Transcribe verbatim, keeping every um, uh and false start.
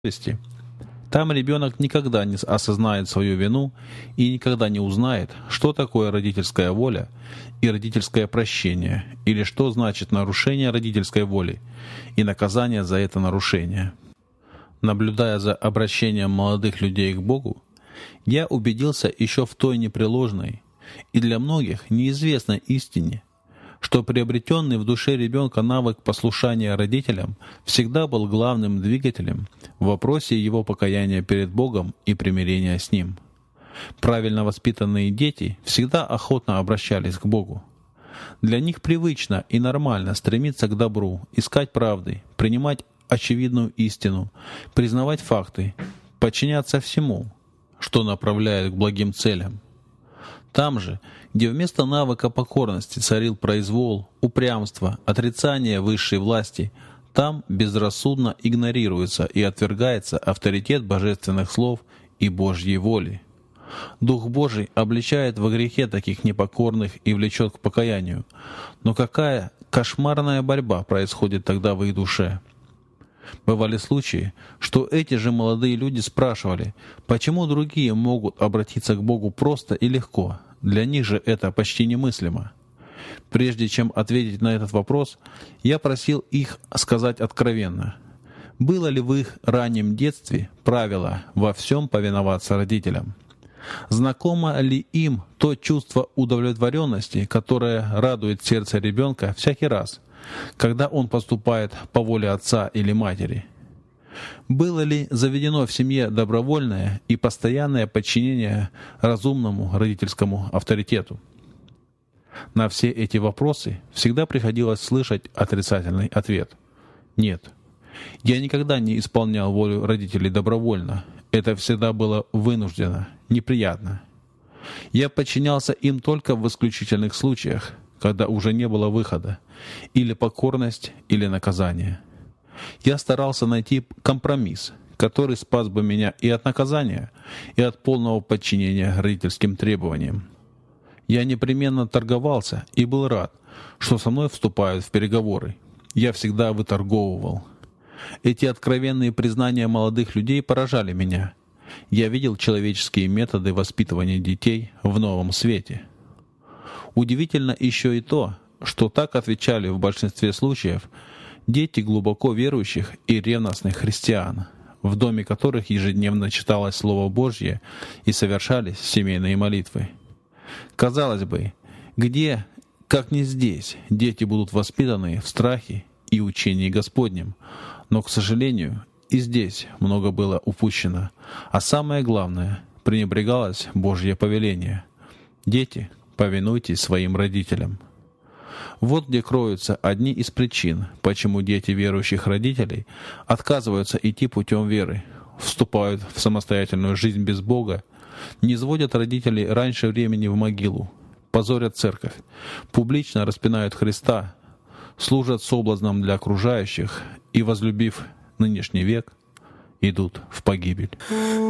совести. Там ребенок никогда не осознает свою вину и никогда не узнает, что такое родительская воля и родительское прощение, или что значит нарушение родительской воли и наказание за это нарушение. Наблюдая за обращением молодых людей к Богу, я убедился еще в той непреложной и для многих неизвестной истине, что приобретенный в душе ребенка навык послушания родителям всегда был главным двигателем в вопросе его покаяния перед Богом и примирения с Ним. Правильно воспитанные дети всегда охотно обращались к Богу. Для них привычно и нормально стремиться к добру, искать правды, принимать очевидную истину, признавать факты, подчиняться всему, что направляет к благим целям. Там же, где вместо навыка покорности царил произвол, упрямство, отрицание высшей власти, там безрассудно игнорируется и отвергается авторитет божественных слов и Божьей воли. Дух Божий обличает во грехе таких непокорных и влечет к покаянию. Но какая кошмарная борьба происходит тогда в их душе? Бывали случаи, что эти же молодые люди спрашивали, почему другие могут обратиться к Богу просто и легко, для них же это почти немыслимо. Прежде чем ответить на этот вопрос, я просил их сказать откровенно, было ли в их раннем детстве правило во всем повиноваться родителям? Знакомо ли им то чувство удовлетворенности, которое радует сердце ребенка всякий раз, когда он поступает по воле отца или матери? Было ли заведено в семье добровольное и постоянное подчинение разумному родительскому авторитету? На все эти вопросы всегда приходилось слышать отрицательный ответ. Нет, я никогда не исполнял волю родителей добровольно. Это всегда было вынуждено, неприятно. Я подчинялся им только в исключительных случаях, когда уже не было выхода, или покорность, или наказание. Я старался найти компромисс, который спас бы меня и от наказания, и от полного подчинения родительским требованиям. Я непременно торговался и был рад, что со мной вступают в переговоры. Я всегда выторговывал. Эти откровенные признания молодых людей поражали меня. Я видел человеческие методы воспитывания детей в новом свете. Удивительно еще и то, что так отвечали в большинстве случаев дети глубоко верующих и ревностных христиан, в доме которых ежедневно читалось Слово Божье и совершались семейные молитвы. Казалось бы, где, как не здесь, дети будут воспитаны в страхе и учении Господнем, но, к сожалению, и здесь много было упущено, а самое главное, пренебрегалось Божье повеление. Дети, повинуйтесь своим родителям. Вот где кроются одни из причин, почему дети верующих родителей отказываются идти путем веры, вступают в самостоятельную жизнь без Бога, не сводят родителей раньше времени в могилу, позорят церковь, публично распинают Христа, служат соблазном для окружающих и, возлюбив нынешний век, идут в погибель.